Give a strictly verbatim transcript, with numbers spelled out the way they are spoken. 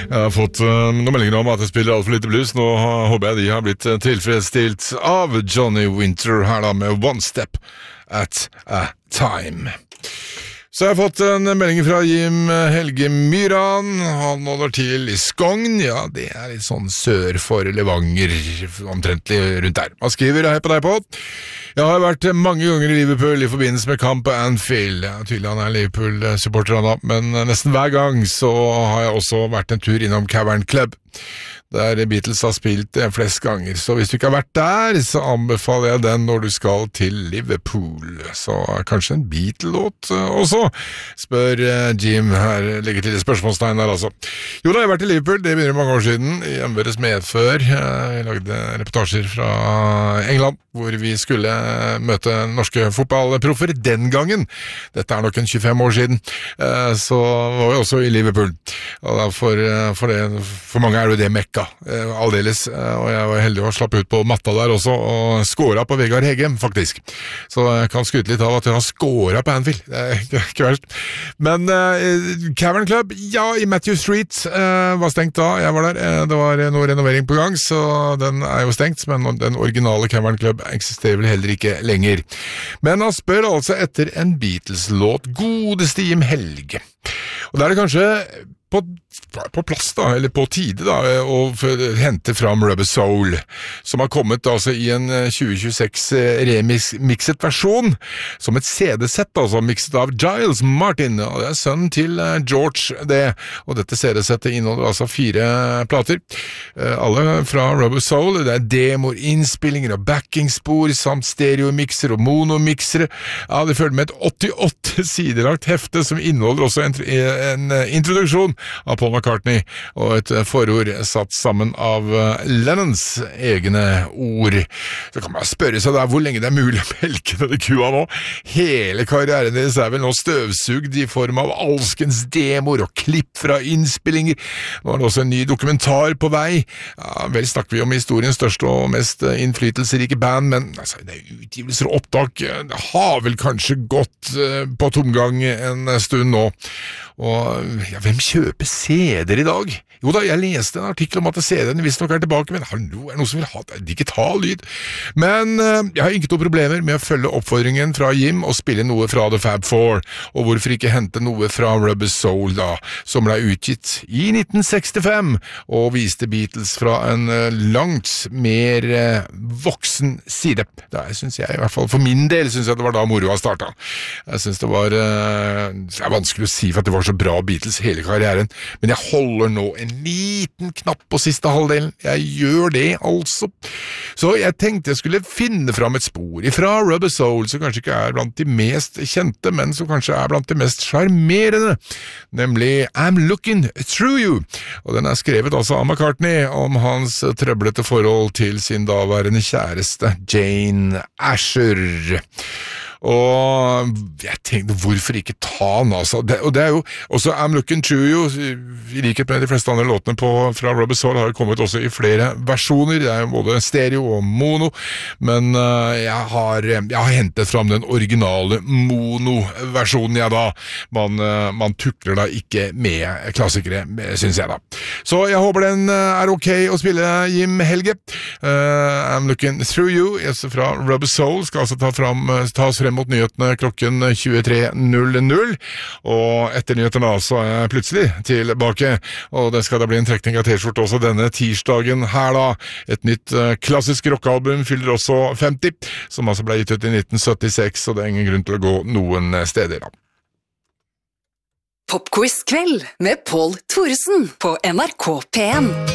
Jeg har fått uh, noen meldinger om at jeg spiller alt for lite blues. Nå uh, håper jeg de har blitt uh, tilfredsstilt av Johnny Winter her da med One Step at a Time. Så jeg har fått en melding fra Jim Helge Myran. Han holder til i Skogn. Ja, det er litt sånn sør for Levanger, omtrentlig rundt der. Han skriver, hei på deg på. Jeg har vært mange ganger i Liverpool i forbindelse med kamp på Anfield. Ja, tydelig han er Liverpool-supporter han da, men nesten hver gang så har jeg også vært en tur innom Cavern Club, der Beatles har spilt flest ganger. Så hvis du ikke har vært der, så anbefaler jeg den når du skal til Liverpool. Så kanskje en Beatle-låt også, spør Jim her, legger til et spørsmålstegn der altså. Jo da, jeg har vært i Liverpool, det begynner mange år siden, i Emberes medfør. Jeg lagde reportasjer fra England, hvor vi skulle møte norske fotballproffer den gangen. Dette er nok en tjuefem år siden, så var vi også i Liverpool. Og for, for, det, for mange er det det Mekka, aldeles, og jeg var heldig å slappe ut på matta der også, og skåret på Vegard Hegem, faktisk. Så jeg kan skryte litt av at jeg har skåret på Anfield, det er ikke verst. Men uh, Cavern Club, ja, i Matthew Street, uh, var stengt da jeg var der. Uh, det var noe renovering på gang, så den er jo stengt, men den originale Cavern Club eksisterer vel heller ikke lenger. Men han spør altså etter en Beatles-låt, godeste Jim Helge. Og da er det kanskje på, på plass da, eller på tide da, å hente fram Rubber Soul, som har kommet altså i en tjue tjueseks remixet versjon, som et C D-sett, altså mixet av Giles Martin, og det er sønnen til George det, og dette C D-settet inneholder altså fire plater, alle fra Rubber Soul, det er demoer, innspillinger og backingspor, samt stereomixer og monomixere. Ja, det følger med et åttiåtte sider langt hefte, som inneholder også en, en introduksjon av Paul McCartney, og et forord satt sammen av Lennons egne ord. Så kan man spørre seg da, hvor lenge det er mulig å melke denne kua nå? Hele karrieren deres er vel nå støvsugd i form av alskens demoer og klipp fra innspillinger. Nå er det også en ny dokumentar på vei. Ja, vel snakker vi om historiens største og mest innflytelsesrike band, men altså, det er utgivelser og opptak. Det har vel kanskje gått på tomgang en stund nå. Og ja, hvem kjøper C D-er i dag? Jo da, jeg leste en artikkel om at C D-ene visst nok er tilbake, men hallo, er det noen som vil ha det? Digital lyd? Men uh, jeg har ikke noe problemer med å følge oppfordringen fra Jim og spille noe fra The Fab Four, og hvorfor ikke hente noe fra Rubber Soul da, som ble utgitt i nitten sekstifem, og viste Beatles fra en uh, langt mer uh, voksen side. Da synes jeg, i hvert fall for min del, synes jeg det var da moroa startet. Jeg synes det var uh, det er vanskelig å si for at det var så bra Beatles hele karrieren, men jeg holder nå en liten knapp på siste halvdelen. Jeg gjør det, altså. Så jeg tenkte jeg skulle finne fram et spor ifra Rubber Soul, som kanskje ikke er blant de mest kjente, men som kanskje er blant de mest charmerende, nemlig I'm Looking Through You. Og den er skrevet altså av McCartney om hans trøblete forhold til sin daværende kjæreste, Jane Asher. Og jeg tenkte, hvorfor ikke ta den, altså? Det, og det er jo også I'm Looking Through You, i likhet med de fleste andre låtene på, fra Rubber Soul, har kommet også i flere versjoner. Det er jo både stereo og mono, men uh, jeg, har, jeg har hentet fram den originale mono-versjonen, ja da. Man, uh, man tukler da ikke med klassikere, synes jeg da. Så jeg håper den er ok å spille, Jim Helge. Uh, I'm Looking Through You, fra Rubber Soul, skal altså ta fram, tas frem mot nyhetene klokken tjuetre null null, og etter nyhetene så er jeg plutselig tilbake, og det skal da bli en trekning av T-skjort også denne tirsdagen her da. Et nytt uh, klassisk rockalbum fyller også femti, som altså ble gitt ut i nitten syttiseks, så det er ingen grunn til å gå noen steder da. Popquiz kveld med Pål Thoresen på N R K P en.